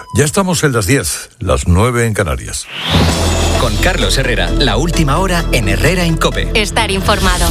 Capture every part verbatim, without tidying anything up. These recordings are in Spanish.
Ya estamos en las diez, las nueve en Canarias. Con Carlos Herrera, la última hora en Herrera en COPE. Estar informado.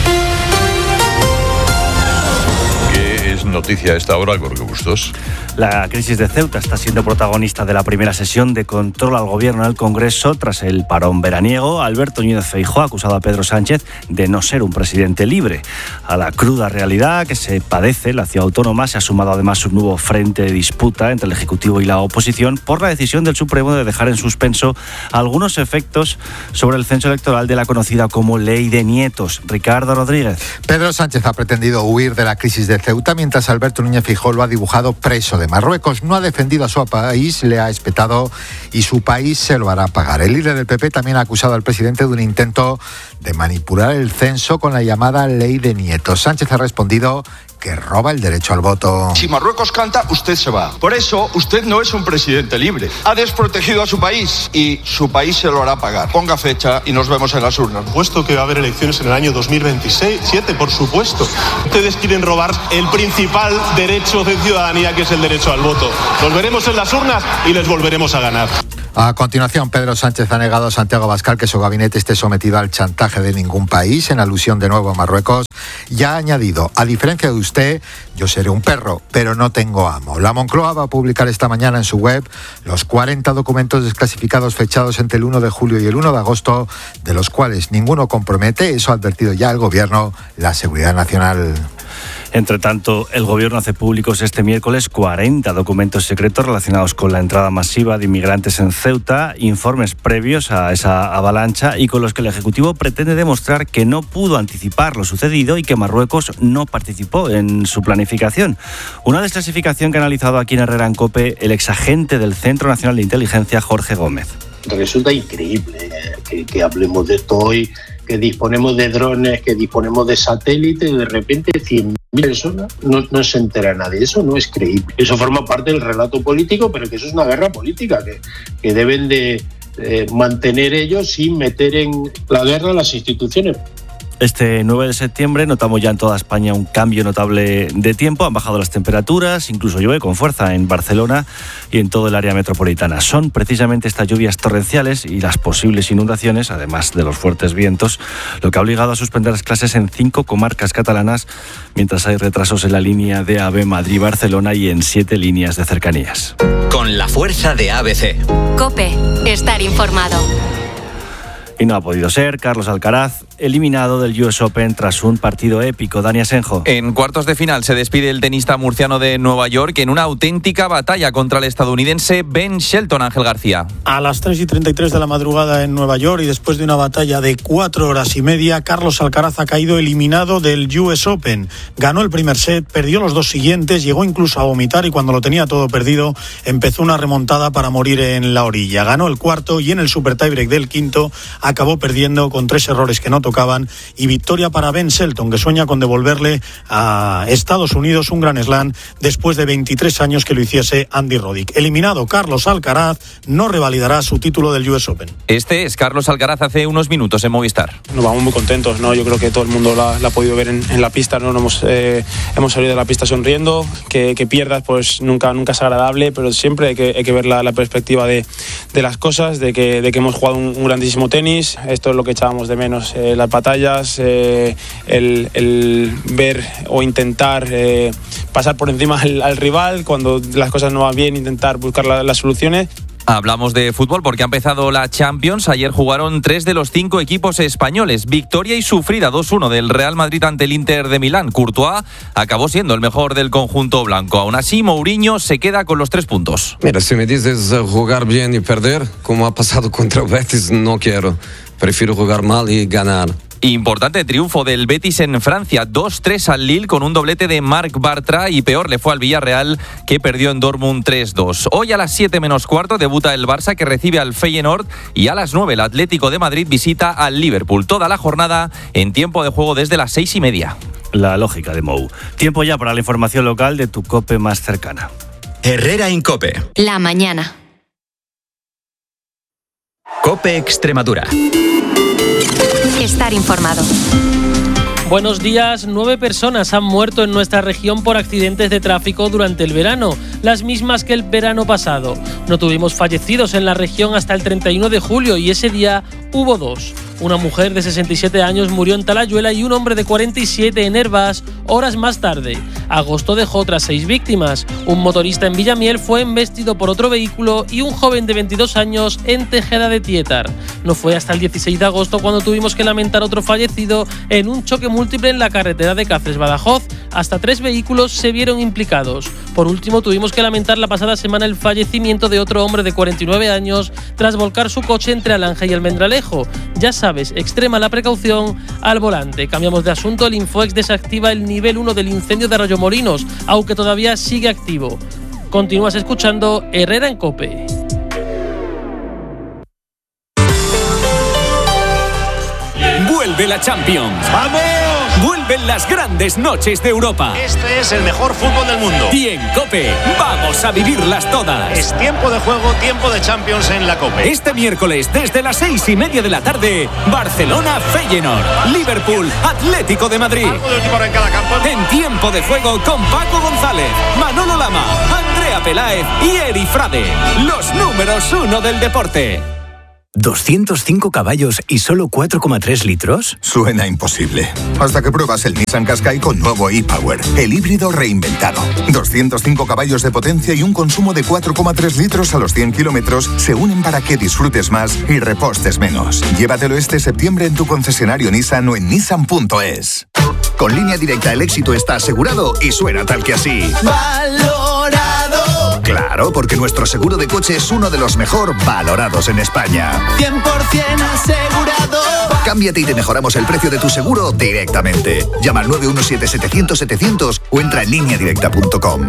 ¿Qué es noticia a esta hora, Jorge Bustos? La crisis de Ceuta está siendo protagonista de la primera sesión de control al gobierno en el Congreso tras el parón veraniego. Alberto Núñez Feijóo ha acusado a Pedro Sánchez de no ser un presidente libre. A la cruda realidad que se padece en la ciudad autónoma se ha sumado además un nuevo frente de disputa entre el Ejecutivo y la oposición por la decisión del Supremo de dejar en suspenso algunos efectos sobre el censo electoral de la conocida como Ley de Nietos. Ricardo Rodríguez. Pedro Sánchez ha pretendido huir de la crisis de Ceuta, mientras Alberto Núñez Feijóo lo ha dibujado preso de Marruecos. No ha defendido a su país, le ha espetado y su país se lo hará pagar. El líder del P P también ha acusado al presidente de un intento de manipular el censo con la llamada Ley de Nietos. Sánchez ha respondido que roba el derecho al voto. Si Marruecos canta, usted se va. Por eso, usted no es un presidente libre. Ha desprotegido a su país y su país se lo hará pagar. Ponga fecha y nos vemos en las urnas. Por supuesto que va a haber elecciones en el año dos mil veintisiete, siete, por supuesto. Ustedes quieren robar el principal derecho de ciudadanía, que es el derecho al voto. Los veremos en las urnas y les volveremos a ganar. A continuación, Pedro Sánchez ha negado a Santiago Abascal que su gabinete esté sometido al chantaje de ningún país, en alusión de nuevo a Marruecos. Ya ha añadido, a diferencia de usted, yo seré un perro, pero no tengo amo. La Moncloa va a publicar esta mañana en su web los cuarenta documentos desclasificados fechados entre el uno de julio y el uno de agosto, de los cuales ninguno compromete, eso ha advertido ya el Gobierno, la seguridad nacional. Entre tanto, el Gobierno hace públicos este miércoles cuarenta documentos secretos relacionados con la entrada masiva de inmigrantes en Ceuta, informes previos a esa avalancha y con los que el Ejecutivo pretende demostrar que no pudo anticipar lo sucedido y que Marruecos no participó en su planificación. Una desclasificación que ha analizado aquí en Herrera en COPE el exagente del Centro Nacional de Inteligencia, Jorge Gómez. Resulta increíble que, que hablemos de esto hoy, que disponemos de drones, que disponemos de satélites, y de repente cien mil personas no, no se entera nadie. Eso no es creíble. Eso forma parte del relato político, pero que eso es una guerra política que, que deben de eh, mantener ellos sin meter en la guerra a las instituciones. Este nueve de septiembre notamos ya en toda España un cambio notable de tiempo. Han bajado las temperaturas, incluso llueve con fuerza en Barcelona y en todo el área metropolitana. Son precisamente estas lluvias torrenciales y las posibles inundaciones, además de los fuertes vientos, lo que ha obligado a suspender las clases en cinco comarcas catalanas, mientras hay retrasos en la línea de AVE Madrid-Barcelona y en siete líneas de cercanías. Con la fuerza de A B C. COPE. Estar informado. Y no ha podido ser. Carlos Alcaraz, eliminado del U S Open tras un partido épico. Dani Asenjo. En cuartos de final se despide el tenista murciano de Nueva York en una auténtica batalla contra el estadounidense Ben Shelton. Ángel García. A las tres y treinta y tres de la madrugada en Nueva York y después de una batalla de cuatro horas y media, Carlos Alcaraz ha caído eliminado del U S Open. Ganó el primer set, perdió los dos siguientes, llegó incluso a vomitar y cuando lo tenía todo perdido empezó una remontada para morir en la orilla. Ganó el cuarto y en el super tiebreak del quinto acabó perdiendo con tres errores que no tocaban y victoria para Ben Shelton, que sueña con devolverle a Estados Unidos un gran slam después de veintitrés años que lo hiciese Andy Roddick. Eliminado Carlos Alcaraz, no revalidará su título del U S Open. Este es Carlos Alcaraz hace unos minutos en Movistar. Nos vamos muy contentos, ¿no? Yo creo que todo el mundo la, la ha podido ver en, en la pista, ¿no? Nos hemos, eh, hemos salido de la pista sonriendo, que, que pierdas pues nunca, nunca es agradable, pero siempre hay que, hay que ver la, la perspectiva de, de las cosas, de que, de que hemos jugado un, un grandísimo tenis. Esto es lo que echábamos de menos, eh, las batallas, eh, el, el ver o intentar eh, pasar por encima al, al rival cuando las cosas no van bien, intentar buscar la, las soluciones. Hablamos de fútbol porque ha empezado la Champions. Ayer jugaron tres de los cinco equipos españoles. Victoria y sufrida dos uno del Real Madrid ante el Inter de Milán. Courtois acabó siendo el mejor del conjunto blanco. Aún así, Mourinho se queda con los tres puntos. Mira, si me dices jugar bien y perder, como ha pasado contra Betis, no quiero. Prefiero jugar mal y ganar. Importante triunfo del Betis en Francia, dos tres al Lille con un doblete de Marc Bartra y peor le fue al Villarreal que perdió en Dortmund tres dos. Hoy a las siete menos cuarto debuta el Barça que recibe al Feyenoord y a las nueve el Atlético de Madrid visita al Liverpool. Toda la jornada en tiempo de juego desde las seis y media. La lógica de Mou. Tiempo ya para la información local de tu COPE más cercana. Herrera en COPE. La mañana. COPE Extremadura. Estar informado. Buenos días. Nueve personas han muerto en nuestra región por accidentes de tráfico durante el verano, las mismas que el verano pasado. No tuvimos fallecidos en la región hasta el treinta y uno de julio y ese día hubo dos. Una mujer de sesenta y siete años murió en Talayuela y un hombre de cuarenta y siete en Hervás horas más tarde. Agosto dejó otras seis víctimas. Un motorista en Villamiel fue embestido por otro vehículo y un joven de veintidós años en Tejeda de Tietar. No fue hasta el dieciséis de agosto cuando tuvimos que lamentar otro fallecido en un choque múltiple en la carretera de Cáceres-Badajoz. Hasta tres vehículos se vieron implicados. Por último, tuvimos que lamentar la pasada semana el fallecimiento de otro hombre de cuarenta y nueve años tras volcar su coche entre Alhanja y Almendralejo. Ya sabes, extrema la precaución al volante. Cambiamos de asunto. El Infoex desactiva el nivel uno del incendio de Arroyomolinos, aunque todavía sigue activo. Continúas escuchando Herrera en COPE. Vuelve la Champions. ¡Vamos! Vuelven las grandes noches de Europa. Este es el mejor fútbol del mundo. Y en COPE vamos a vivirlas todas. Es tiempo de juego, tiempo de Champions en la COPE. Este miércoles, desde las seis y media de la tarde, Barcelona-Feyenoord, Liverpool-Atlético de Madrid. Algo de última hora en cada campo. En tiempo de juego con Paco González, Manolo Lama, Andrea Peláez y Eri Frade. Los números uno del deporte. ¿doscientos cinco caballos y solo cuatro coma tres litros? Suena imposible. Hasta que pruebas el Nissan Qashqai con nuevo e-Power, el híbrido reinventado. doscientos cinco caballos de potencia y un consumo de cuatro coma tres litros a los cien kilómetros se unen para que disfrutes más y repostes menos. Llévatelo este septiembre en tu concesionario Nissan o en nissan punto es. Con Línea Directa el éxito está asegurado y suena tal que así. ¡Valorado! Claro, porque nuestro seguro de coche es uno de los mejor valorados en España. cien por ciento asegurado. Cámbiate y te mejoramos el precio de tu seguro directamente. Llama al nueve uno siete setecientos setecientos o entra en línea directa punto com.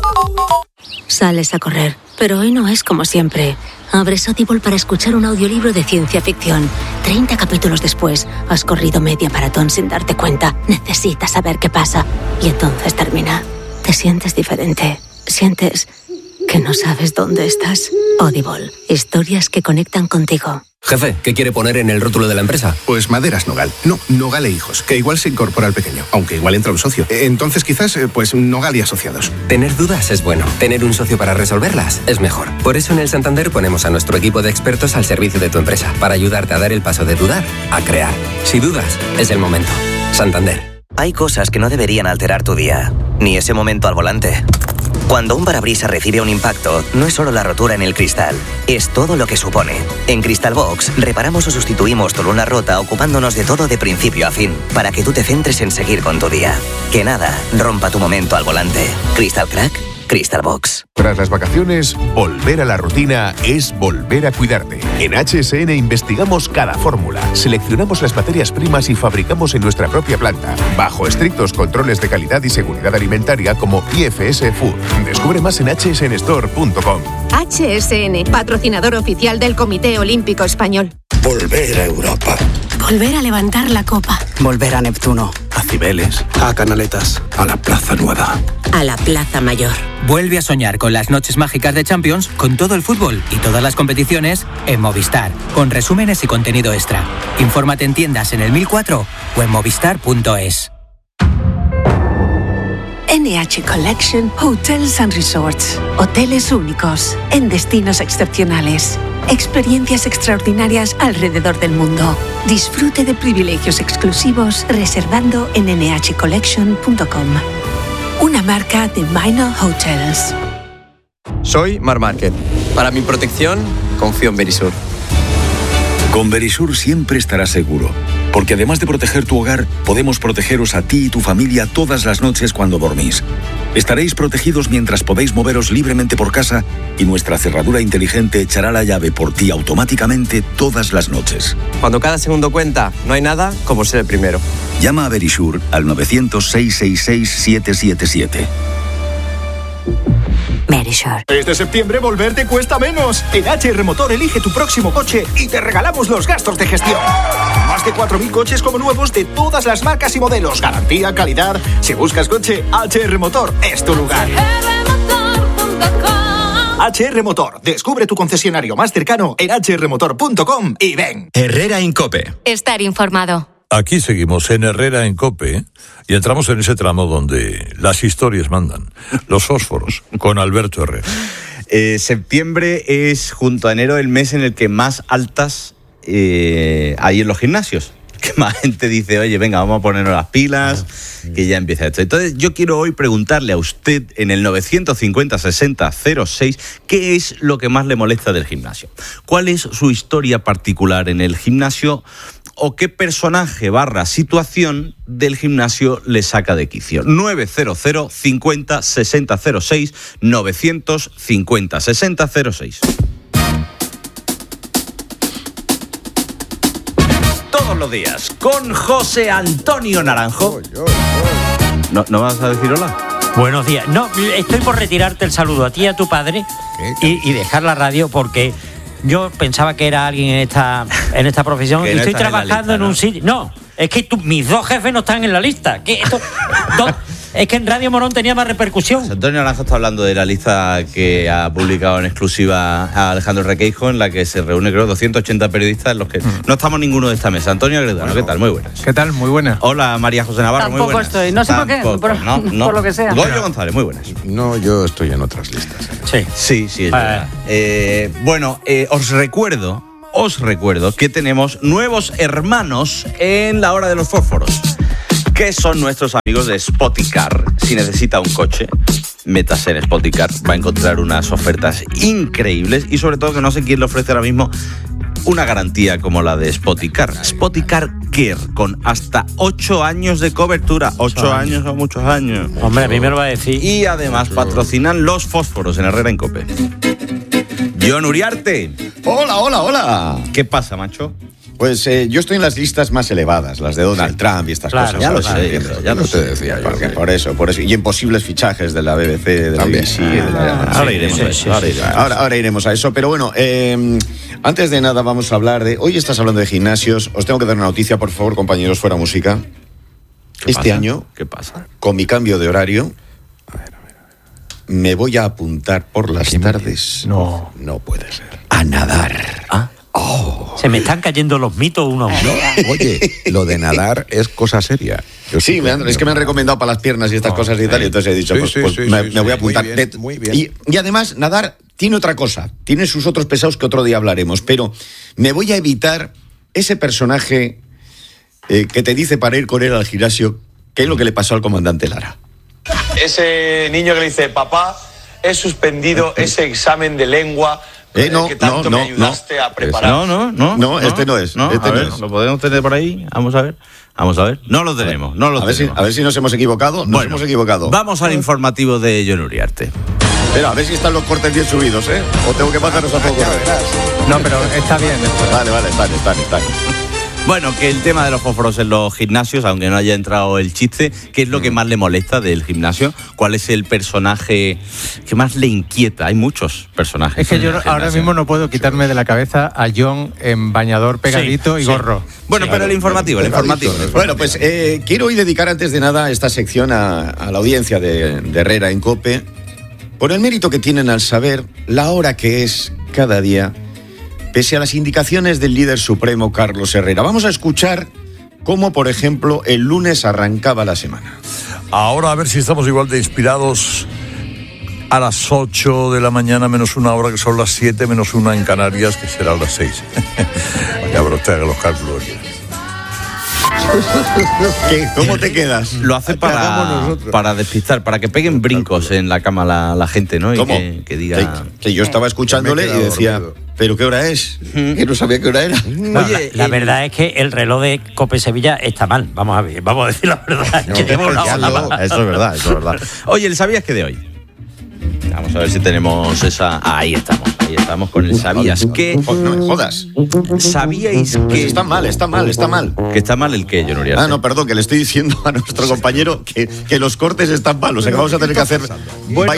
Sales a correr, pero hoy no es como siempre. Abres Audible para escuchar un audiolibro de ciencia ficción. treinta capítulos después, has corrido media maratón sin darte cuenta. Necesitas saber qué pasa. Y entonces termina. Te sientes diferente. Sientes que no sabes dónde estás. Audible. Historias que conectan contigo. Jefe, ¿qué quiere poner en el rótulo de la empresa? Pues Maderas Nogal. No, Nogal e Hijos, que igual se incorpora al pequeño, aunque igual entra un socio. Entonces quizás, pues Nogal y Asociados. Tener dudas es bueno. Tener un socio para resolverlas es mejor. Por eso en el Santander ponemos a nuestro equipo de expertos al servicio de tu empresa, para ayudarte a dar el paso de dudar a crear. Si dudas, es el momento. Santander. Hay cosas que no deberían alterar tu día, ni ese momento al volante. Cuando un parabrisas recibe un impacto, no es solo la rotura en el cristal, es todo lo que supone. En Crystal Box, reparamos o sustituimos tu luna rota ocupándonos de todo de principio a fin, para que tú te centres en seguir con tu día. Que nada rompa tu momento al volante. Crystal Crack, Crystal Box. Tras las vacaciones, volver a la rutina es volver a cuidarte. En H S N investigamos cada fórmula, seleccionamos las materias primas y fabricamos en nuestra propia planta, bajo estrictos controles de calidad y seguridad alimentaria como I F S Food. Descubre más en hache ese ene store punto com. H S N, patrocinador oficial del Comité Olímpico Español. Volver a Europa. Volver a levantar la copa. Volver a Neptuno, a Cibeles, a Canaletas, a la Plaza Nueva. A la Plaza Mayor. Vuelve a soñar con las noches mágicas de Champions, con todo el fútbol y todas las competiciones en Movistar, con resúmenes y contenido extra. Infórmate en tiendas en el mil cuatro o en movistar punto es. N H Collection Hotels and Resorts. Hoteles únicos, en destinos excepcionales. Experiencias extraordinarias alrededor del mundo. Disfrute de privilegios exclusivos reservando en ene hache collection punto com. Una marca de Minor Hotels. Soy Mar Márquez. Para mi protección, confío en Verisur. Con Verisur siempre estarás seguro, porque además de proteger tu hogar, podemos protegeros a ti y tu familia todas las noches cuando dormís. Estaréis protegidos mientras podéis moveros libremente por casa y nuestra cerradura inteligente echará la llave por ti automáticamente todas las noches. Cuando cada segundo cuenta, no hay nada como ser el primero. Llama a Verisur al novecientos, seiscientos sesenta y seis, siete siete siete. Verisur. Este septiembre volver te cuesta menos. En H R Motor elige tu próximo coche y te regalamos los gastos de gestión. Más de cuatro mil coches como nuevos de todas las marcas y modelos. Garantía, calidad. Si buscas coche, H R Motor es tu lugar. H R Motor. Descubre tu concesionario más cercano en hache erre motor punto com y ven. Herrera en COPE. Estar informado. Aquí seguimos en Herrera en COPE y entramos en ese tramo donde las historias mandan. Los fósforos, con Alberto Herrera. Eh, septiembre es, junto a enero, el mes en el que más altas eh, hay en los gimnasios. Que más gente dice, oye, venga, vamos a ponernos las pilas, que ya empieza esto. Entonces, yo quiero hoy preguntarle a usted en el novecientos cincuenta sesenta cero seis qué es lo que más le molesta del gimnasio. ¿Cuál es su historia particular en el gimnasio? ¿O qué personaje barra situación del gimnasio le saca de quicio? nueve cero cero cincuenta sesenta cero seis, novecientos cincuenta sesenta cero seis. Todos los días con José Antonio Naranjo. ¿No, ¿No vas a decir hola? Buenos días. No, estoy por retirarte el saludo a ti y a tu padre y, y dejar la radio porque yo pensaba que era alguien en esta, en esta profesión y no estoy trabajando en, lista, en un ¿no? sitio. No, es que tú, mis dos jefes no están en la lista. ¿Qué esto? dos, es que en Radio Morón tenía más repercusión. José Antonio Naranjo está hablando de la lista que ha publicado en exclusiva a Alejandro Requeijo, en la que se reúne, creo, doscientos ochenta periodistas, en los que mm. no estamos ninguno de esta mesa. Antonio Agredano, bueno, ¿qué tal? Muy buenas. ¿Qué tal? Muy buenas. Hola, María José Navarro, Tampoco muy buenas. estoy, no sé Tampoco, por qué, por, no, no. por lo que sea. Goyo González, muy buenas. No, yo estoy en otras listas. Sí, sí, sí, es verdad. Eh, bueno, eh, os recuerdo, os recuerdo que tenemos nuevos hermanos en la hora de los fósforos, que son nuestros amigos de Spoticar. Si necesita un coche, métase en Spoticar, va a encontrar unas ofertas increíbles y sobre todo que no sé quién le ofrece ahora mismo una garantía como la de Spoticar. Spoticar Care, con hasta ocho años de cobertura. ocho años son muchos años. Hombre, a mí me lo va a decir. Y además patrocinan los fósforos en Herrera en COPE. John Uriarte. Hola, hola, hola. ¿Qué pasa, macho? Pues eh, yo estoy en las listas más elevadas, las de Donald sí. Trump y estas claro, cosas. Ya lo sé, ya, ya lo sé. Te decía yo. Porque, por eso, por eso. Y en posibles fichajes de la B B C, de la B B C. De la... Ahora iremos a eso. Ahora, ahora, ahora iremos a eso. Pero bueno, eh, antes de nada vamos a hablar de... Hoy estás hablando de gimnasios. Os tengo que dar una noticia, por favor, compañeros, fuera música. ¿Qué este pasa? año, ¿Qué pasa? Con mi cambio de horario, a ver, a ver, a ver. me voy a apuntar por las tardes. No. No puede ser. A nadar. ¿Ah? Oh. Se me están cayendo los mitos uno a uno. No, oye, lo de nadar es cosa seria. Yo sí, me han, es que me han recomendado para las piernas y estas oh, cosas y tal, y entonces he dicho, sí, pues, sí, pues sí, me, sí, me voy a apuntar. Muy bien, muy bien. Y, y además, nadar tiene otra cosa, tiene sus otros pesados que otro día hablaremos, pero me voy a evitar ese personaje eh, que te dice para ir con él al gimnasio, que es lo que le pasó al comandante Lara. Ese niño que le dice, papá, he suspendido ese examen de lengua. Eh, no, que tanto no, me ayudaste no. a preparar. No, no, no. No, este no es. No, este a no ver, es. ¿lo podemos tener por ahí? Vamos a ver. Vamos a ver. No lo tenemos, no lo a ver tenemos. Si, a ver si nos hemos equivocado. Nos bueno, hemos equivocado. Vamos al informativo de John Uriarte. Pero a ver si están los cortes bien subidos, ¿eh? O tengo que pasarnos a poco. No, pero está bien. Esto. Vale, vale, están, están, están. Bueno, que el tema de los fósforos en los gimnasios, aunque no haya entrado el chiste, ¿qué es lo que más le molesta del gimnasio? ¿Cuál es el personaje que más le inquieta? Hay muchos personajes. Es que yo ahora mismo no puedo quitarme de la cabeza a John en bañador pegadito sí, y sí. gorro. Bueno, sí, pero el informativo, el informativo. El informativo. Bueno, pues eh, quiero hoy dedicar antes de nada esta sección a, a la audiencia de, de Herrera en COPE, por el mérito que tienen al saber la hora que es cada día, pese a las indicaciones del líder supremo Carlos Herrera. Vamos a escuchar cómo, por ejemplo, el lunes arrancaba la semana. Ahora a ver si estamos igual de inspirados a las ocho de la mañana menos una hora, que son las siete menos una en Canarias, que será a las seis. Ya, pero usted haga los cálculos. ¿Qué? ¿Cómo te quedas? Lo hace para, para despistar, para que peguen brincos en la cama la, la gente, ¿no? Y ¿Cómo? Que, que diga... Que, que yo estaba escuchándole y decía... Dormido. ¿Pero qué hora es? Que no sabía qué hora era. No, Oye, la, la eh, verdad es que el reloj de COPE Sevilla está mal. Vamos a ver, vamos a decir la verdad. No, que eso, eso es verdad, eso es verdad. Oye, ¿el sabías que de hoy? Vamos a ver si tenemos esa... Ah, ahí estamos, ahí estamos con el sabías que... No me jodas. ¿Sabíais que...? Pues está mal, está mal, está mal. ¿Que está mal el qué, John Uriarte? Ah, no, perdón, que le estoy diciendo a nuestro compañero que, que los cortes están malos. O sea, que vamos a tener que hacer bueno, bailes...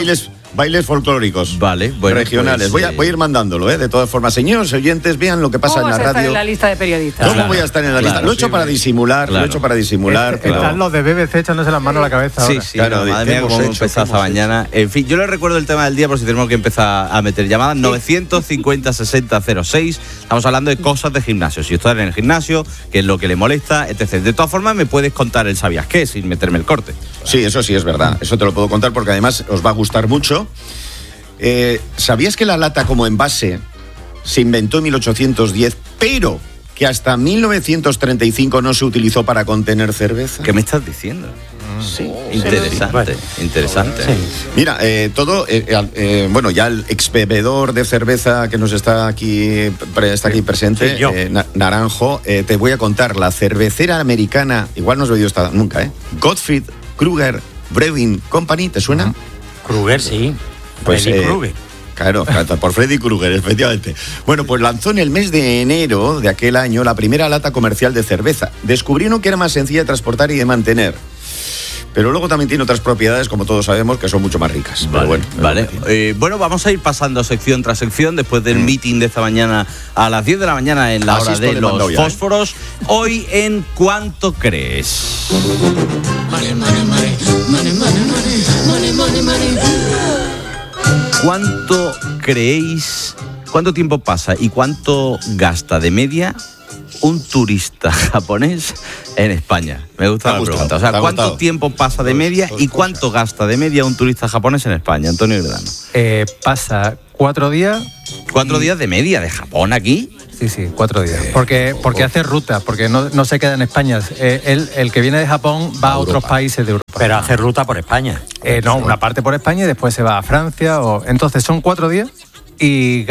Bailes folclóricos. Vale, bueno, regionales. pues, voy, a, eh... voy a ir mandándolo, ¿eh? De todas formas, señores oyentes, vean lo que pasa en la ¿Cómo vas a estar radio. en la lista de periodistas? ¿Cómo Claro, voy a estar en la lista? claro, Lo he hecho sí, para sí. disimular, Claro. lo he hecho para disimular. Es- pero... Están los de B B C echándose las manos a la cabeza Sí, ahora. sí, Claro, no, madre ¿qué mía, hemos cómo hecho? empezar ¿Qué esta hemos mañana. En fin, yo les recuerdo el tema del día por si tenemos que empezar a meter llamadas. novecientos cincuenta sesenta cero seis. Estamos hablando de cosas de gimnasio. Si estás en el gimnasio, qué es lo que le molesta, etcétera. De todas formas, me puedes contar el sabías qué sin meterme el corte. Sí, eso sí es verdad. Eso te lo puedo contar porque además os va a gustar mucho. Eh, ¿Sabías que la lata como envase se inventó en mil ochocientos diez, pero que hasta mil novecientos treinta y cinco no se utilizó para contener cerveza? ¿Qué me estás diciendo? Sí. Interesante, interesante. Sí. Mira, eh, todo, eh, eh, bueno, ya el ex bebedor de cerveza que nos está aquí, pre- está aquí presente, Sí, yo. eh, Na- Naranjo, eh, te voy a contar, la cervecera americana, igual no has oído esta nunca, ¿eh? Gottfried Kruger Brewing Company, ¿te suena? Kruger, sí. Pues, Freddy eh, Krueger. Claro, por Freddy Krueger, efectivamente. Bueno, pues lanzó en el mes de enero de aquel año la primera lata comercial de cerveza. Descubrieron que era más sencilla de transportar y de mantener. Pero luego también tiene otras propiedades, como todos sabemos, que son mucho más ricas. Vale, Pero bueno, vale. Eh, bueno, vamos a ir pasando sección tras sección después del meeting de esta mañana a las diez de la mañana en la hora Asisto de de los mandado ya, ¿eh? fósforos. Hoy en ¿Cuánto crees? ¿Cuánto creéis, cuánto tiempo pasa y cuánto gasta de media un turista japonés en España? Me gusta Te ha la gustado, pregunta. O sea, te ha ¿cuánto gustado. tiempo pasa de Dos- media dos y cuánto gasta de media un turista japonés en España? Antonio Gredano. Eh, pasa cuatro días. ¿Cuatro días de media de Japón aquí? Sí, sí, cuatro días. Porque, porque hace ruta, porque no, no se queda en España. Eh, él, el que viene de Japón va a, otros países de Europa. Pero hace ruta por España. Eh, no, una parte por España y después se va a Francia. O... Entonces son cuatro días y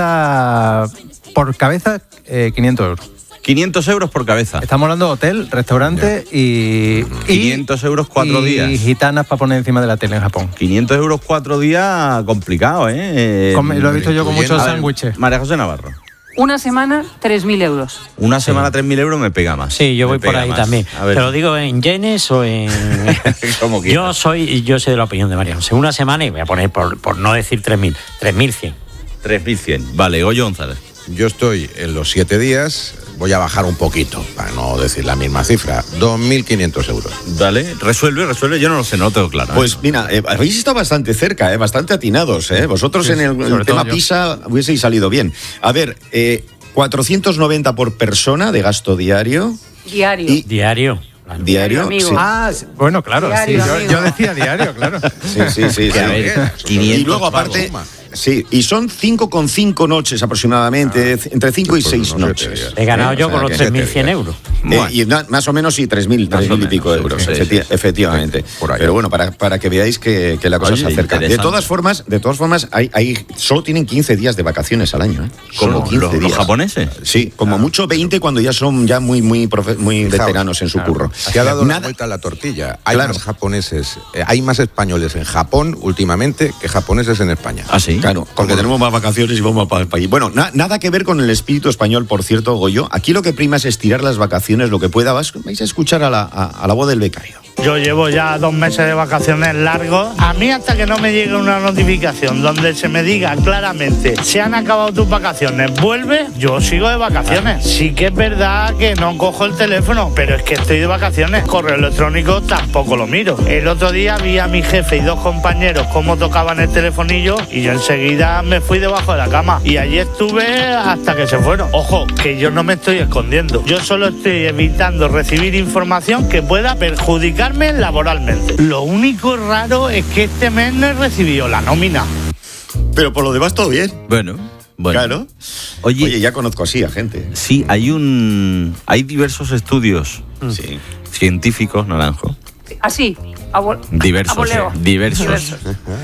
gasta por cabeza eh, quinientos euros. quinientos euros por cabeza. Estamos hablando de hotel, restaurante y, quinientos euros cuatro y días. gitanas para poner encima de la tele en Japón. quinientos euros cuatro días, complicado, ¿eh? Eh, Come- lo he visto yo con muchos a ver, sándwiches. María José Navarro. Una semana, tres mil euros. Una semana, tres mil euros me pega más. Sí, yo Me voy por pega ahí más. también. A ver. Te lo digo en yenes o en. Como quieras. yo soy yo soy de la opinión de María José. Una semana y voy a poner por, por no decir tres mil, tres mil cien. tres mil cien. Vale, Goyo González. Yo estoy en los siete días, voy a bajar un poquito, para no decir la misma cifra, dos mil quinientos euros. Dale, resuelve, resuelve. Yo no lo sé, no lo tengo claro. Pues mira, eh, habéis estado bastante cerca, eh, bastante atinados. Eh. Vosotros Sí, en el, sobre el todo tema yo. PISA hubieseis salido bien. A ver, eh, cuatrocientos noventa por persona de gasto diario. Diario. Y- Diario. Diario, amigo. sí. Ah, bueno, claro, Diario, sí, yo, amigo. yo decía diario, claro. Sí, sí, sí. Que a sí. ver, quinientos Y luego aparte, sí, y son cinco con cinco noches aproximadamente, entre cinco y pues seis unos siete noches. días. He ganado Eh, yo o con sea los que- tres mil cien euros. Eh, y na- más o menos sí, tres mil, tres mil y pico menos, euros, sí, efecti- sí. efectivamente. por ahí. Pero bueno, para, para que veáis que, que la cosa Oye, se acerca. De interesante. todas formas, de todas formas, hay, hay, solo tienen quince días de vacaciones al año. ¿eh? ¿Cómo? Solo quince ¿Los, los días. japoneses? Sí, como mucho veinte cuando ya son ya muy, muy, profe- muy Fijaos, veteranos en su curro. Se ha dado la Nada- vuelta a la tortilla. Hay Claro. más japoneses, eh, hay más españoles en Japón últimamente que japoneses en España. ¿Ah, sí? Claro, porque tenemos más vacaciones y vamos para allí. Bueno, na- nada que ver con el espíritu español, por cierto, Goyo. Aquí lo que prima es estirar las vacaciones lo que pueda. Vas- vais a escuchar a la, a, a la voz del becario. Yo llevo ya dos meses de vacaciones largos. A mí hasta que no me llegue una notificación donde se me diga claramente se han acabado tus vacaciones, vuelve, yo sigo de vacaciones. Sí que es verdad que no cojo el teléfono, pero es que estoy de vacaciones. Correo electrónico tampoco lo miro. El otro día vi a mi jefe y dos compañeros cómo tocaban el telefonillo y yo enseguida me fui debajo de la cama. Y allí estuve hasta que se fueron. Ojo, que yo no me estoy escondiendo. Yo solo estoy evitando recibir información que pueda perjudicarme laboralmente. Lo único raro es que este mes no he recibido la nómina. Pero por lo demás todo bien. Bueno, bueno. Claro. Oye, Oye, ya conozco así a gente. sí, hay un. Hay diversos estudios Sí. científicos, Naranjo. Así, a vol- a Diversos, voleo. eh, diversos. Diversos.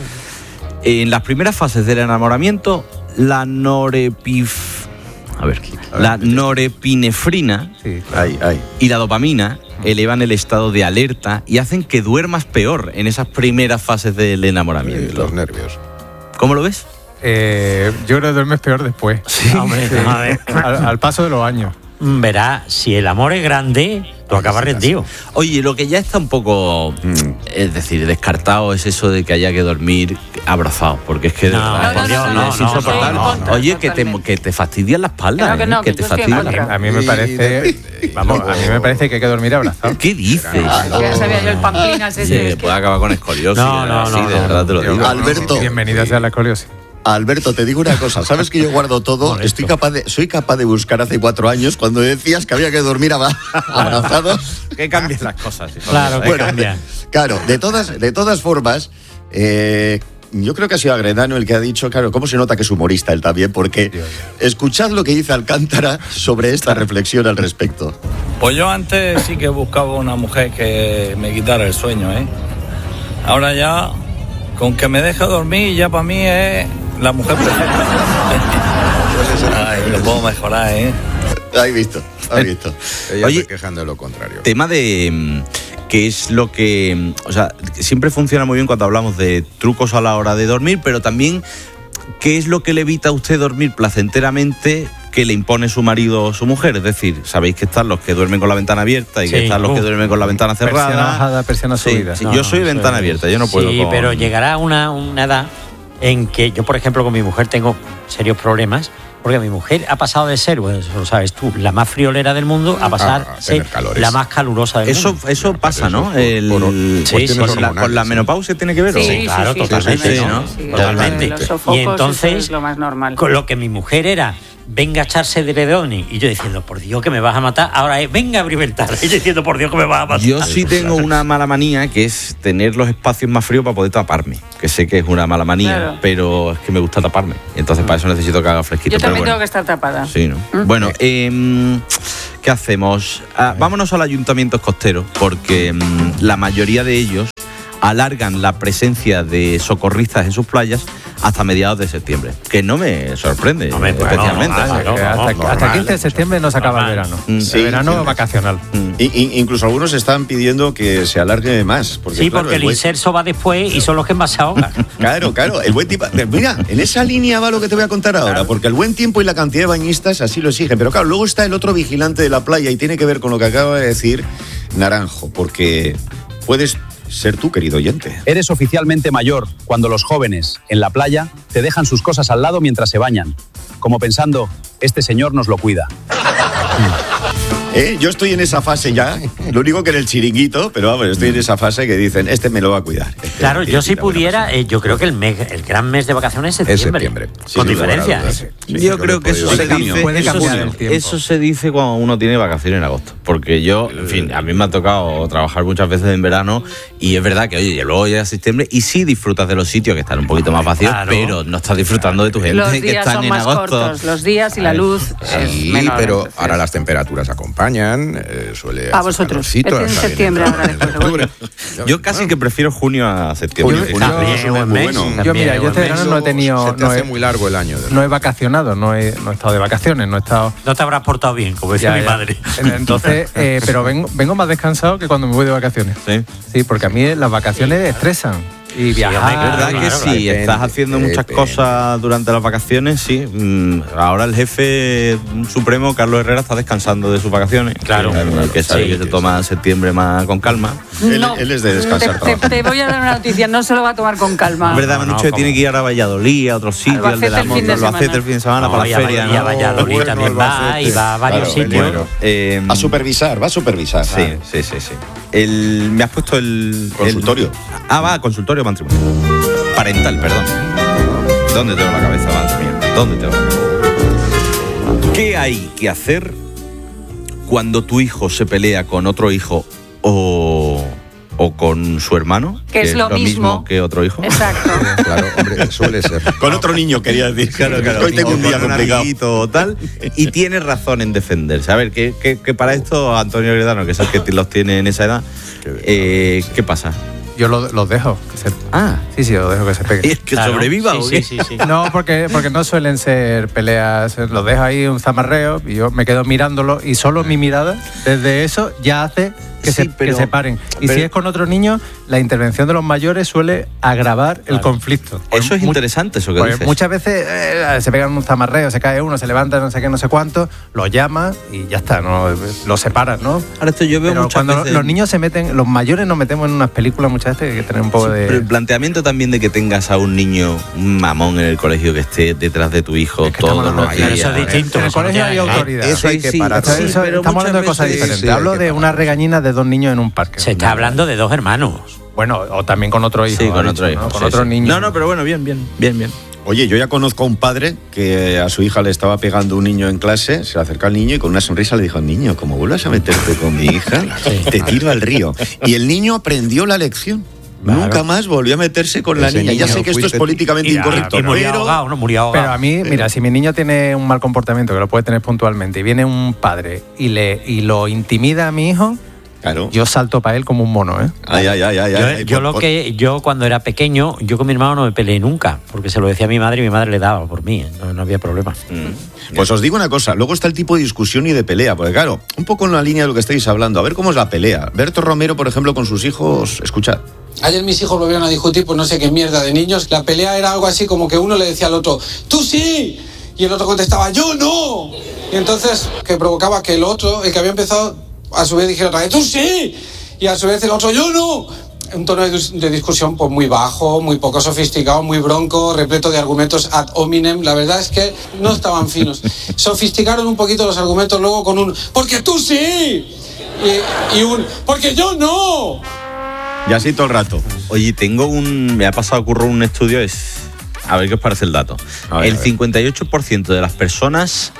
En las primeras fases del enamoramiento, la norepif... A ver, la norepinefrina Sí, Ay, ay. y la dopamina elevan el estado de alerta y hacen que duermas peor en esas primeras fases del Eh, enamoramiento. los nervios. ¿Cómo lo ves? Eh, yo creo que duermes peor después. Hombre, a ver. Al, al paso de los años. verás, si el amor es grande, tú acabas rendido. Oye, lo que ya está un poco, es decir, descartado es eso de que haya que dormir abrazado, porque es que de No, verdad, por Dios, es no, no, insoportable. no, no, no. Oye, que te, que te fastidian la espalda, Claro que ¿eh? no, que que te yo estoy en fastidian. contra. A mí me parece, vamos, a mí me parece que hay que dormir abrazado. ¿Qué dices? Ya sabía yo el pamplinas ese. Sí, puede acabar con escoliosis. No, no, sí, no, de no, verdad te lo digo. Alberto. Bienvenida sea la escoliosis. Alberto, te digo una cosa, sabes que yo guardo todo, estoy capaz de, soy capaz de buscar hace cuatro años cuando decías que había que dormir abra- abrazados. Que cambian las cosas. hijo. Claro, que Bueno, cambia. Claro, de todas, de todas formas, eh, yo creo que ha sido Agredano el que ha dicho, claro, cómo se nota que es humorista él también, porque escuchad lo que dice Alcántara sobre esta reflexión al respecto. Pues yo antes sí que buscaba una mujer que me quitara el sueño, ¿eh? Ahora ya, con que me deje dormir, ya para mí es la mujer perfecta. Ay, lo puedo mejorar, ¿eh? Has visto, has visto. Ella Oye, se quejan de lo contrario. Tema de mm, que es lo que, mm, o sea, siempre funciona muy bien cuando hablamos de trucos a la hora de dormir, pero también qué es lo que le evita a usted dormir placenteramente que le impone su marido o su mujer. Es decir, sabéis que están los que duermen con la ventana abierta y Sí, que están los uh. que duermen con la ventana cerrada. Persiana bajada, persiana Sí, subida. sí, No, yo no, soy de eso ventana es- abierta, yo no puedo. Sí, con- pero llegará una, una edad en que yo, por ejemplo, con mi mujer tengo serios problemas, porque mi mujer ha pasado de ser, bueno, eso lo sabes tú, la más friolera del mundo, a pasar Ah, a a ser tener calores. la más calurosa del Eso, mundo. eso pasa, eso ¿no? por- El, por- por sí, cuestiones con, la, hormonales, con la sí. menopausia tiene que ver. ¿o? Sí, claro, sí, sí, totalmente, sí, ¿no? ¿no? Sí, Totalmente. Los sofocos, Y entonces, eso es lo más normal. con lo que mi mujer era, venga a echarse de edredoni, y yo diciendo, por Dios que me vas a matar, ahora es, venga a abrir ventana, y yo diciendo, por Dios que me vas a matar. Yo sí tengo una mala manía que es tener los espacios más fríos para poder taparme. Que sé que es una mala manía, Claro. pero es que me gusta taparme. Entonces para eso necesito que haga fresquito. Yo pero también bueno. tengo que estar tapada. Sí, ¿no? Bueno, eh, ¿qué hacemos? Ah, vámonos al ayuntamiento costero, porque mm, la mayoría de ellos alargan la presencia de socorristas en sus playas hasta mediados de septiembre, que no me sorprende Hombre, bueno, especialmente. normal, Que hasta, hasta quince de septiembre no se acaba el verano. Mm. El Sí, verano sí. vacacional. I- i- incluso algunos están pidiendo que se alargue más. Porque, Sí, claro, porque el buen- inserso va después y son los que más se ahogan. Claro, claro, el buen tiempo. Mira, en esa línea va lo que te voy a contar ahora, porque el buen tiempo y la cantidad de bañistas así lo exigen. Pero claro, luego está el otro vigilante de la playa y tiene que ver con lo que acaba de decir Naranjo, porque puedes ser tú, querido oyente. Eres oficialmente mayor cuando los jóvenes en la playa te dejan sus cosas al lado mientras se bañan, como pensando, este señor nos lo cuida. ¿Eh? Yo estoy en esa fase ya, lo único que en el chiringuito, pero vamos, estoy en esa fase que dicen, este me lo va a cuidar. Este Claro, tiene yo si pinta buena pudiera, eh, yo creo que el, mes, el gran mes de vacaciones es Es septiembre. septiembre. Con Sin lugar a diferencia. dudas, ¿eh? sí. Yo Yo creo lo que he eso podido se ver. dice, Puede eso, cambiar se- el tiempo. eso se dice cuando uno tiene vacaciones en agosto. Porque yo, en fin, a mí me ha tocado trabajar muchas veces en verano y es verdad que, oye, luego llega septiembre y sí disfrutas de los sitios que están un poquito más vacíos, Claro. pero no estás disfrutando de tu gente Los que días están son en más agosto. cortos, los días y la luz es Sí, menor. pero entonces. ahora las temperaturas acompañan, eh, suele A hacer vosotros. calorcito, Es en hasta bien septiembre entrado ahora, en después de octubre. Yo casi que prefiero junio a septiembre. Junio, Sí. junio También, es un buen muy mes. bueno. Yo, mira, yo este verano no he tenido. Se te No hace he, muy largo el año. de no he vacacionado, no he, no he estado de vacaciones, no he estado. No te habrás portado bien, como decía Ya, mi ya. madre. Entonces, eh, pero vengo, vengo más descansado que cuando me voy de vacaciones. Sí. Sí, porque a mí las vacaciones estresan. Y viajar. hombre, Es verdad Claro, que claro, sí, depende, estás haciendo muchas depende. cosas durante las vacaciones, sí. Mm, Ahora el jefe supremo, Carlos Herrera, está descansando de sus vacaciones. Claro. que, que sabe Sí, que se sí, toma septiembre más con calma. Él, No, él es de descansar. te, te- te voy a dar una noticia, no se lo va a tomar con calma. Es verdad, me han no, dicho que ¿cómo? tiene que ir ahora a Valladolid, a otros sitios, al de Albacete la el fin moto, de Albacete semana. el fin de semana No, para y la a feria, Valladolid, ¿no? a Valladolid Bueno, también va Albacete. y va a varios Claro, sitios. bueno. Eh, A supervisar, va a supervisar. Sí, sí, sí, sí. El, me has puesto el... Consultorio. el- ah, va, consultorio matrimonio. Parental, perdón. ¿Dónde tengo la cabeza, madre mía? ¿Dónde tengo la cabeza? ¿Qué hay que hacer cuando tu hijo se pelea con otro hijo o, o con su hermano? Que es lo mismo. que otro hijo. Exacto. Claro, hombre, suele ser. Con otro niño, quería decir. Claro, claro. Hoy tengo un día O con complicado. amiguito o tal, y tiene razón en defenderse. A ver, que, que, que para esto Antonio Gredano, que es el que los tiene en esa edad, eh, ¿qué pasa? yo los lo dejo. Que se, ah. Sí, sí, los dejo que se peguen. ¿Y es que claro. sobreviva sí, o sí, qué? sí, sí. No, porque, porque no suelen ser peleas. Los dejo ahí un zamarreo y yo me quedo mirándolo y solo mi mirada, desde eso, ya hace que, sí, se, pero, que se paren. Y pero, si es con otro niño, la intervención de los mayores suele agravar claro. el conflicto. Eso es interesante, eso que dices. Muchas veces eh, se pegan un zamarreo, se cae uno, se levanta, no sé qué, no sé cuánto, lo llama y ya está, ¿no? Lo separan, ¿no? Ahora esto yo veo pero muchas cuando veces... los niños se meten, los mayores nos metemos en unas películas muchas veces que hay que tener un poco sí, de... Pero el planteamiento también de que tengas a un niño, un mamón en el colegio que esté detrás de tu hijo es que todos los días. Eso es distinto. En el colegio hay autoridad. Eso hay que sí, parar. Sí, eso, estamos hablando de cosas sí, diferentes. sí, Hablo de una regañina de dos niños en un parque. Se está hablando de dos hermanos. Bueno, o también con otro hijo. Sí, con otro dicho, hijo. ¿no? Con sí, otro sí. niño. No, no, pero bueno, bien, bien, bien, bien. Oye, yo ya conozco a un padre que a su hija le estaba pegando un niño en clase, se le acerca al niño y con una sonrisa le dijo, niño, como vuelvas a meterte con mi hija, sí. te tiro al río. Y el niño aprendió la lección. Claro. Nunca más volvió a meterse con Ese la niña. Ya sé que esto es políticamente mira, incorrecto. Y murió pero... ahogado, no murió ahogado. Pero a mí, mira, si mi niño tiene un mal comportamiento, que lo puede tener puntualmente, y viene un padre y, le, y lo intimida a mi hijo... Claro. Yo salto para él como un mono, ¿eh? Ay, ay, ay, ay, yo, ay, yo por, lo por... que yo cuando era pequeño, yo con mi hermano no me peleé nunca, porque se lo decía a mi madre y mi madre le daba por mí, no, no había problema. Mm. Pues os digo una cosa, luego está el tipo de discusión y de pelea, porque claro, un poco en la línea de lo que estáis hablando, a ver cómo es la pelea. Berto Romero, por ejemplo, con sus hijos, escuchad. Ayer mis hijos volvieron a discutir por no sé qué mierda de niños. La pelea era algo así como que uno le decía al otro, ¡tú sí! Y el otro contestaba, ¡yo no! Y entonces, que provocaba que el otro, el que había empezado, a su vez dijera otra vez, ¡tú sí! Y a su vez el otro, ¡yo no! Un tono de, de discusión pues muy bajo, muy poco sofisticado, muy bronco, repleto de argumentos ad hominem. La verdad es que no estaban finos. Sofisticaron un poquito los argumentos luego con un ¡porque tú sí! Y, y un ¡porque yo no! Y así todo el rato. Oye, tengo un... Me ha pasado, ocurrió un estudio, es... A ver qué os parece el dato. Ver, el cincuenta y ocho por ciento de las personas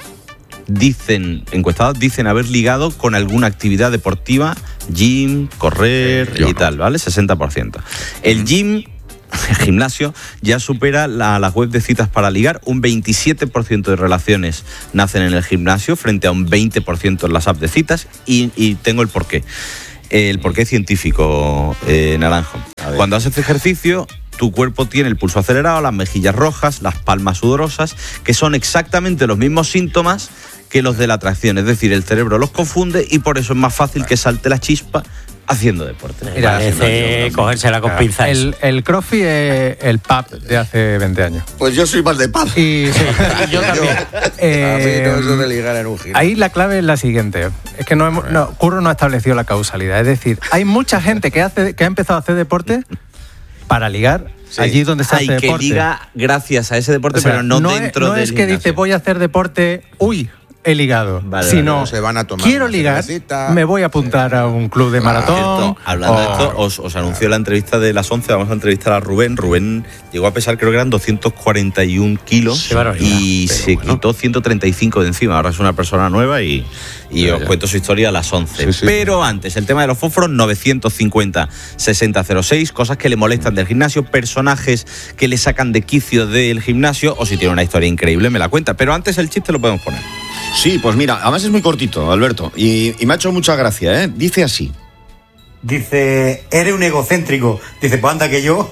dicen, encuestados, dicen haber ligado con alguna actividad deportiva, gym, correr sí, y no. tal, ¿vale? sesenta por ciento. El gym, el gimnasio, ya supera la, las web de citas para ligar. Un veintisiete por ciento de relaciones nacen en el gimnasio frente a un veinte por ciento en las apps de citas. Y, y tengo el porqué. El porqué científico, eh, Naranjo. Cuando haces ejercicio, tu cuerpo tiene el pulso acelerado, las mejillas rojas, las palmas sudorosas, que son exactamente los mismos síntomas que los de la atracción. Es decir, el cerebro los confunde y por eso es más fácil que salte la chispa haciendo deporte. Mira, parece cogérsela con pinzas. El, el crossfit es el pub de hace veinte años. Pues yo soy más de pub. Y, sí, y yo también. Eh, a mí no eso de ligar en un giro. Ahí la clave es la siguiente. Es que no, hemos, no Curro no ha establecido la causalidad. Es decir, hay mucha gente que, hace, que ha empezado a hacer deporte para ligar sí. allí donde se hace hay deporte. Que liga gracias a ese deporte, o sea, pero no, no dentro es, no del es que gimnasio. Dice voy a hacer deporte, uy, he ligado, vale, sino vale, se van a tomar quiero ligar, cervecita. me voy a apuntar a un club de maratón. Cierto, hablando o... de esto, os, os anunció la entrevista de las once, vamos a entrevistar a Rubén. Rubén llegó a pesar, creo que eran doscientos cuarenta y un kilos sí, y pero se bueno. quitó ciento treinta y cinco de encima. Ahora es una persona nueva y, y ya, os ya. cuento su historia a las once. Sí, sí. Pero antes, el tema de los fósforos, novecientos cincuenta sesenta cero seis, cosas que le molestan del gimnasio, personajes que le sacan de quicio del gimnasio, o si tiene una historia increíble, me la cuenta. Pero antes el chiste lo podemos poner. Sí, pues mira, además es muy cortito, Alberto, y, y me ha hecho mucha gracia, ¿eh? Dice así. Dice, eres un egocéntrico. Dice, pues anda que yo.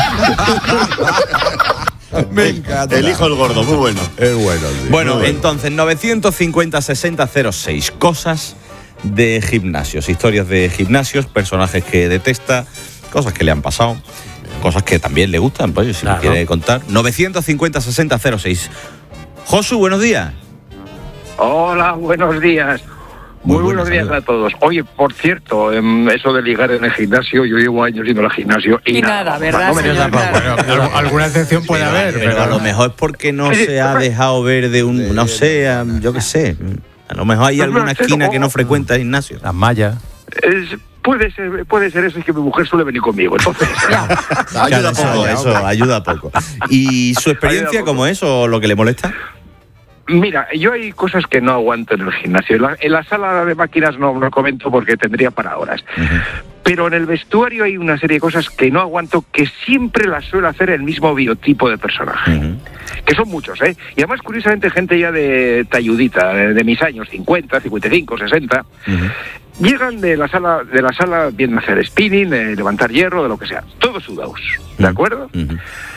Me encanta. El hijo el gordo, muy bueno. Es bueno. Sí, bueno, bueno. entonces, novecientos cincuenta sesenta cero seis, cosas de gimnasios, historias de gimnasios, personajes que detesta, cosas que le han pasado, cosas que también le gustan, pues si claro. me quiere contar. novecientos cincuenta sesenta cero seis. Josu, buenos días. Hola, buenos días. Muy, Muy buenos días a todos. Oye, por cierto, eso de ligar en el gimnasio, yo llevo años yendo al gimnasio y, y nada, nada, ¿verdad? No me Señor, bueno, bueno, alguna excepción puede pero, haber, pero, pero a lo mejor es porque no se ha dejado ver de un, no sé, yo qué sé. A lo mejor hay no, alguna no, esquina no, que no frecuenta el gimnasio. Las mallas. Es, puede ser, puede ser eso, es que mi mujer suele venir conmigo, entonces. ayuda poco, eso, ayuda poco. ¿Y su experiencia cómo es o lo que le molesta? Mira, yo hay cosas que no aguanto en el gimnasio. En la, en la sala de máquinas no lo comento porque tendría para horas. Uh-huh. Pero en el vestuario hay una serie de cosas que no aguanto, que siempre las suele hacer el mismo biotipo de personaje. Uh-huh. Que son muchos, ¿eh? Y además, curiosamente, gente ya de talludita, de, de mis años, cincuenta, cincuenta y cinco, sesenta. Uh-huh. Llegan de la sala, de la sala vienen a hacer spinning, de levantar hierro, de lo que sea, todos sudados, ¿de acuerdo? Uh-huh.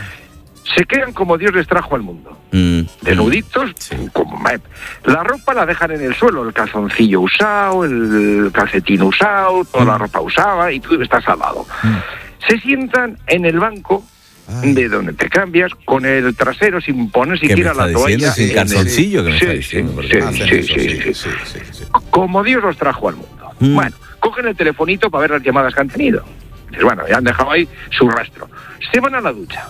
Se quedan como Dios les trajo al mundo, uh-huh. desnuditos, sí. como la ropa la dejan en el suelo, el calzoncillo usado, el calcetín usado, toda uh-huh. la ropa usada, y tú estás al lado. Uh-huh. Se sientan en el banco Ay. de donde te cambias, con el trasero sin poner siquiera la toalla. Sin calzoncillo, que me sí, está diciendo. Sí, sí, sí, sí, sí, sí, sí, sí. Como Dios los trajo al mundo. Mm. Bueno, cogen el telefonito para ver las llamadas que han tenido. Dices, bueno, ya han dejado ahí su rastro. Se van a la ducha.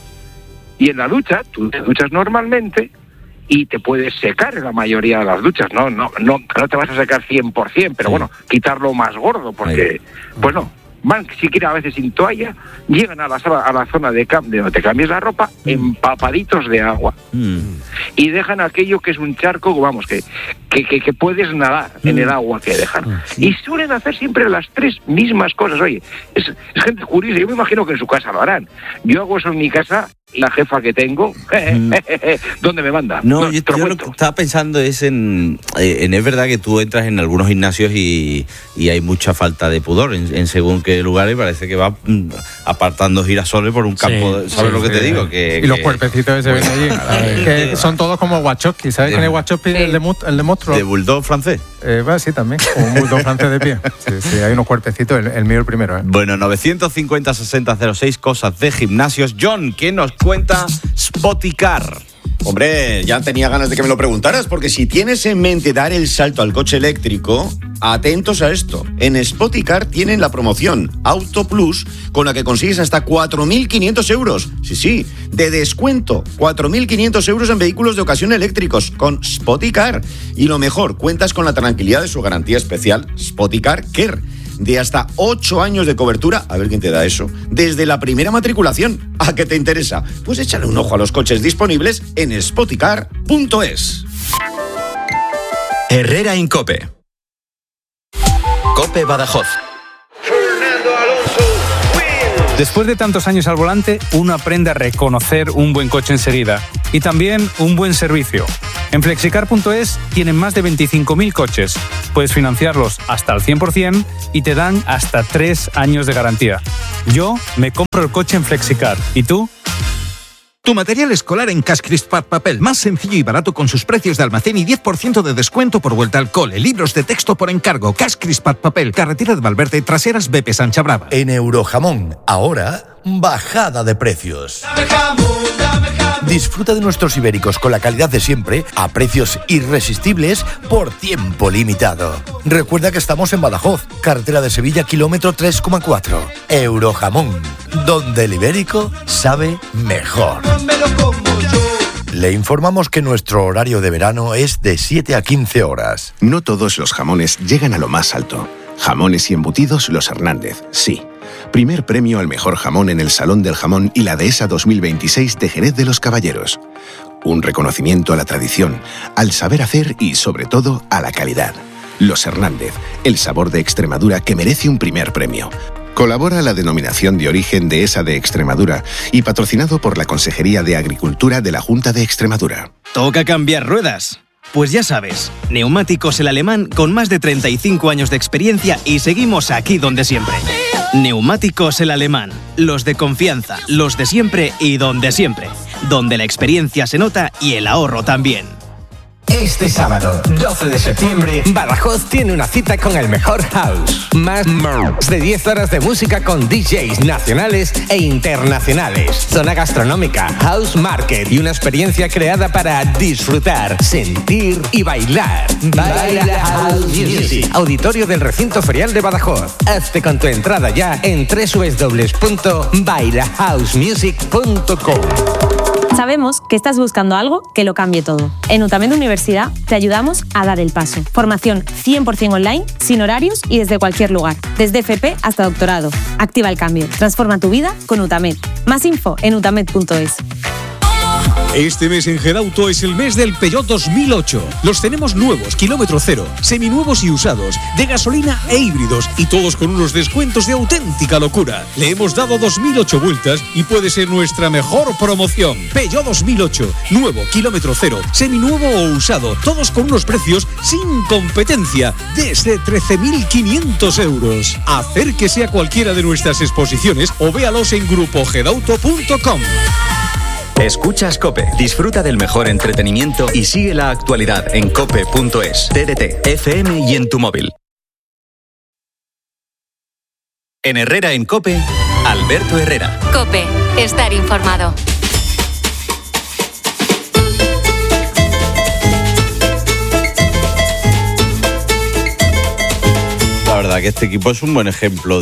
Y en la ducha, tú te duchas normalmente y te puedes secar en la mayoría de las duchas. No, no, no, no te vas a secar cien por ciento, pero sí. bueno, quitarlo más gordo, porque, Ahí. pues no. Van siquiera a veces sin toalla, llegan a la sala, a la zona de cambio donde te cambias la ropa, mm. empapaditos de agua. Mm. Y dejan aquello que es un charco, vamos, que, que, que, que puedes nadar mm. en el agua que dejan. Mm. Y suelen hacer siempre las tres mismas cosas. Oye, es, es gente curiosa, yo me imagino que en su casa lo harán. Yo hago eso en mi casa y la jefa que tengo, mm. ¿dónde me manda? No, no yo, yo lo que estaba pensando es en, en... Es verdad que tú entras en algunos gimnasios y, y hay mucha falta de pudor en, en según qué lugares, parece que va apartando girasoles por un campo, sí, ¿sabes sí, lo que sí, te digo? Que, y que... los cuerpecitos que se ven allí, que son todos como Wachowski, ¿sabes sí. quién es Wachowski? Sí. El, de, el de monstruo. ¿De bulldog francés? Eh, bueno, sí, también, como un bulldog francés de pie. Sí, sí, hay unos cuerpecitos, el, el mío el primero. ¿eh? Bueno, novecientos cincuenta sesenta cero seis, cosas de gimnasios. John, ¿qué nos cuenta Spoticar? Hombre, ya tenía ganas de que me lo preguntaras, porque si tienes en mente dar el salto al coche eléctrico, atentos a esto. En Spoticar tienen la promoción Auto Plus, con la que consigues hasta cuatro mil quinientos euros. Sí, sí, de descuento. cuatro mil quinientos euros en vehículos de ocasión eléctricos con Spoticar. Y lo mejor, cuentas con la tranquilidad de su garantía especial Spoticar Care, de hasta ocho años de cobertura, a ver quién te da eso, desde la primera matriculación. ¿A qué te interesa? Pues échale un ojo a los coches disponibles en spoticar punto es. Herrera Incope. Cope Badajoz. Después de tantos años al volante, uno aprende a reconocer un buen coche enseguida y también un buen servicio. En flexicar punto es tienen más de veinticinco mil coches. Puedes financiarlos hasta el cien por ciento y te dan hasta tres años de garantía. Yo me compro el coche en Flexicar. ¿Y tú? Tu material escolar en Cash Crispat Papel, más sencillo y barato con sus precios de almacén y diez por ciento de descuento por vuelta al cole. Libros de texto por encargo. Cash Crispat Papel, carretera de Valverde, traseras B P Sancha Brava. En Eurojamón, ahora, bajada de precios. Dame jamón, dame jamón. Disfruta de nuestros ibéricos con la calidad de siempre a precios irresistibles por tiempo limitado. Recuerda que estamos en Badajoz, carretera de Sevilla, kilómetro tres coma cuatro. Eurojamón, donde el ibérico sabe mejor. Le informamos que nuestro horario de verano es de siete a quince horas. No todos los jamones llegan a lo más alto. Jamones y embutidos Los Hernández, sí. Primer premio al mejor jamón en el Salón del Jamón y la Dehesa dos mil veintiséis de Jerez de los Caballeros. Un reconocimiento a la tradición, al saber hacer y, sobre todo, a la calidad. Los Hernández, el sabor de Extremadura que merece un primer premio. Colabora la Denominación de Origen Dehesa de Extremadura y patrocinado por la Consejería de Agricultura de la Junta de Extremadura. ¿Toca cambiar ruedas? Pues ya sabes, Neumáticos El Alemán con más de treinta y cinco años de experiencia y seguimos aquí donde siempre. Neumáticos El Alemán, los de confianza, los de siempre y donde siempre. Donde la experiencia se nota y el ahorro también. Este sábado, doce de septiembre, Badajoz tiene una cita con el mejor house. Más de diez horas de música con D Js nacionales e internacionales. Zona gastronómica, house market y una experiencia creada para disfrutar, sentir y bailar. Baila House Music. Auditorio del Recinto Ferial de Badajoz. Hazte con tu entrada ya en doble u doble u doble u punto baila house music punto com. Sabemos que estás buscando algo que lo cambie todo. En UTAMED Universidad te ayudamos a dar el paso. Formación cien por ciento online, sin horarios y desde cualquier lugar. Desde F P hasta doctorado. Activa el cambio. Transforma tu vida con UTAMED. Más info en utamed punto es. Este mes en Gedauto es el mes del Peugeot dos mil ocho. Los tenemos nuevos, kilómetro cero, seminuevos y usados, de gasolina e híbridos, y todos con unos descuentos de auténtica locura. Le hemos dado dos mil ocho vueltas y puede ser nuestra mejor promoción. Peugeot dos mil ocho, nuevo, kilómetro cero, seminuevo o usado, todos con unos precios sin competencia, desde trece mil quinientos euros. Acérquese a cualquiera de nuestras exposiciones o véalos en grupo gedauto punto com. Escuchas COPE. Disfruta del mejor entretenimiento y sigue la actualidad en cope punto es, T D T, F M y en tu móvil. En Herrera en COPE, Alberto Herrera. COPE. Estar informado. La verdad que este equipo es un buen ejemplo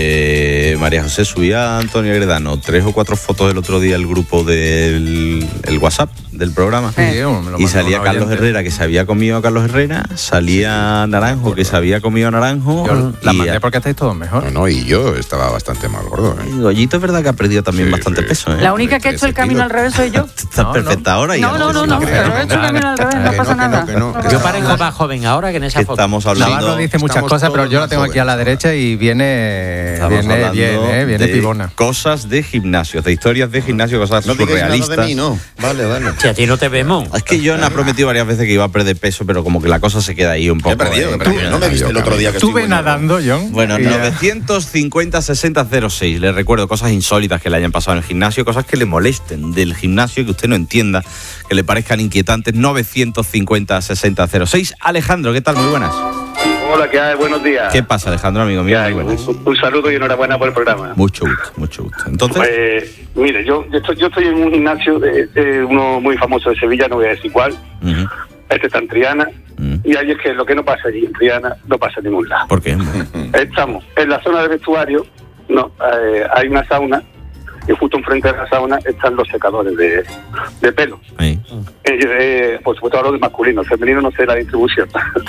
de María José. Subía a Antonio Gredano tres o cuatro fotos el otro día el grupo del el WhatsApp del programa. Sí, me lo y mandó salía un Carlos oyente. Herrera, que se había comido a Carlos Herrera, salía Naranjo, que se había comido a Naranjo. Yo la y mandé a- porque estáis todos mejor. No, no, y yo estaba bastante más gordo. ¿eh? Goyito es verdad que ha perdido también Sí, bastante sí. peso, ¿eh? La única que ha hecho el camino al revés soy yo. Estás perfecta ahora. No, no, no, no, pero he hecho el camino al revés, no pasa nada. Yo parezco más joven ahora que en esa Que foto. estamos hablando. Navarro dice muchas estamos cosas, pero todos yo la más tengo aquí a la derecha y viene, Estamos viene hablando bien, ¿eh? Viene de pibona. Cosas de gimnasio, de historias de gimnasio, cosas No digáis nada de surrealistas. mí, no. Vale, vale. Si a ti no te vemos. Es que John ha prometido varias veces que iba a perder peso, pero como que la cosa se queda ahí un poco. He perdido, eh, he perdido. No me viste el otro día que Estuve estuve nadando, John. Bueno, y ya. novecientos cincuenta sesenta cero seis. Les recuerdo cosas insólitas que le hayan pasado en el gimnasio, cosas que le molesten del gimnasio, que usted no entienda, que le parezcan inquietantes. novecientos cincuenta sesenta cero seis. Alejandro, ¿qué tal? Muy buenas. Hola, ¿qué hay? Buenos días. ¿Qué pasa, Alejandro, amigo mío? Muy buenas. Un, un saludo y enhorabuena por el programa. Mucho gusto, mucho gusto. Entonces, Pues, mire, yo, yo, estoy, yo estoy en un gimnasio, de, de uno muy famoso de Sevilla, no voy a decir cuál. ujú, Este está en Triana. Y ahí es que lo que no pasa allí en Triana no pasa en ningún lado. ¿por qué? Estamos en la zona de vestuario, no, eh, hay una sauna y justo enfrente de la sauna están los secadores de, de pelo. Ahí. Eh, eh, por supuesto hablo de masculino, el femenino no sé la distribución.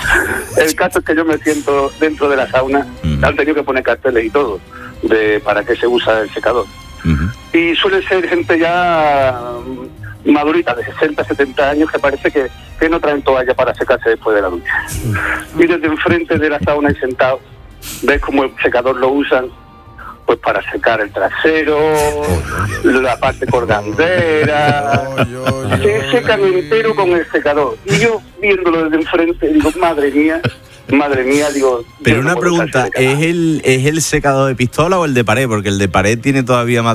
El caso es que yo me siento dentro de la sauna, han tenido que poner carteles y todo de para qué se usa el secador. Y suele ser gente ya mm, madurita, de sesenta, setenta años, que parece que, que no traen toalla para secarse después de la ducha. Y desde enfrente de la sauna y sentado, ves cómo el secador lo usan pues para secar el trasero, la parte colgandera, se secan entero con el secador. Y yo viéndolo desde enfrente digo, madre mía, madre mía, digo... Pero yo no una puedo pregunta, usar ese ¿es el, ¿es el secador de pistola o el de pared? Porque el de pared tiene todavía más